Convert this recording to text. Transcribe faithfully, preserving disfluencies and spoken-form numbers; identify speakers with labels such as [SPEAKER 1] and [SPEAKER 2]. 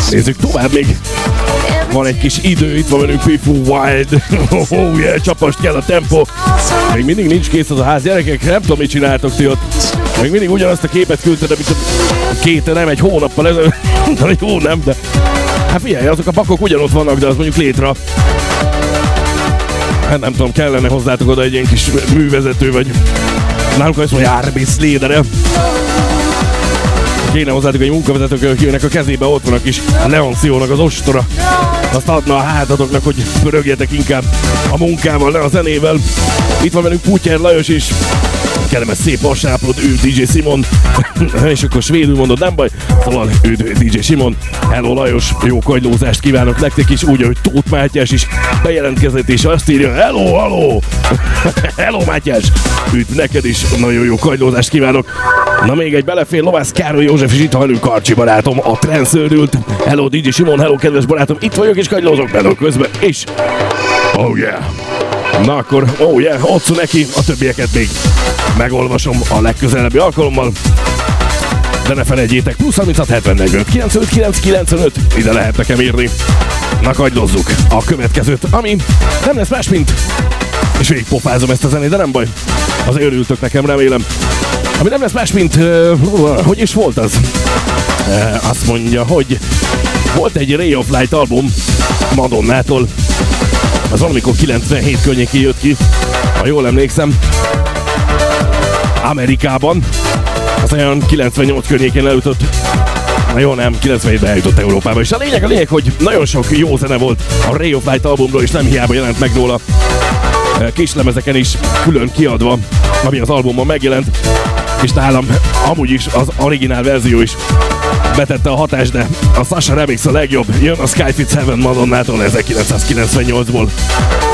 [SPEAKER 1] Nézzük tovább még. Van egy kis idő, itt van velünk P four Wild. Oh yeah, csapast kell a tempó. Még mindig nincs kész az a ház, gyerekek, nem tudom, mit csináltok ti ott. Még mindig ugyanazt a képet küldted, amit a két, nem egy hónappal ezelőtt. Jó, nem, de... Hát figyelj, azok a pakok ugyanott vannak, de az mondjuk létre. Hát nem tudom, kellene hozzátok oda egy ilyen kis művezető, vagy... Nálunk azt mondja, Árbész lédere. Kéne hozzátok egy munkavezetők, akinek a kezében ott van a kis Leonciónak az ostora. Azt adna a hátatoknak, hogy pörögjetek inkább a munkával, ne a zenével. Itt van velünk Putyer Lajos is. Kellemes szép vasárnapot, ő dé dzsé Simon. És akkor svédül mondod, nem baj. Szóval ő dé dzsé Simon. Hello Lajos, jó kagylózást kívánok nektek is, úgy, ahogy Tóth Mátyás is bejelentkezett, és azt írja, hello, hello. Hello Mátyás, üdv neked is, nagyon jó kagylózást kívánok. Na még egy belefér, Lovász Károly József is itt van velünk, Karcsi barátom, a trendszőrült. Hello dé dzsé Simon, hello kedves barátom, itt vagyok és kagylózok belőle közben is. Oh yeah. Na akkor, oh yeah, otszó neki, a többieket még megolvasom a legközelebbi alkalommal. De ne felejtjétek, plusz harminchat hetven negyvenöt kilencvenöt kilenc kilencvenöt, ide lehet nekem írni. Na kagylozzuk a következőt, ami nem lesz más, mint... És végig pofázom ezt a zenét, de nem baj. Azért örültök nekem, remélem. Ami nem lesz más, mint... Uh, hogy is volt az? Uh, azt mondja, hogy volt egy Ray of Light album Madonnától. Az valamikor kilencvenhét környékén jött ki, ha jól emlékszem. Amerikában. Az olyan kilencvennyolc környékén eljutott. Na jó, nem, kilencvenhétben eljutott Európába. És a lényeg a lényeg, hogy nagyon sok jó zene volt a Ray of Light albumról, és nem hiába jelent meg róla kislemezeken is külön kiadva, ami az albumon megjelent. És nálam amúgy is az originál verzió is betette a hatást, de a Sasha Remix a legjobb. Jön a Sky Fits Heaven Madonnától ezerkilencszázkilencvennyolcból.